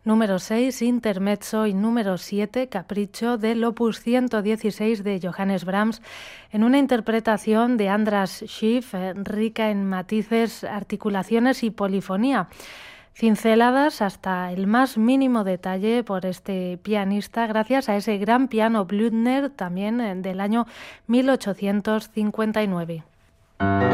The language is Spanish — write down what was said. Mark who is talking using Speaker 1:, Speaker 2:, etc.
Speaker 1: número 6, Intermezzo, y número 7, Capricho, del opus 116 de Johannes Brahms, en una interpretación de András Schiff, rica en matices, articulaciones y polifonía, cinceladas hasta el más mínimo detalle por este pianista, gracias a ese gran piano Blüthner, también del año 1859.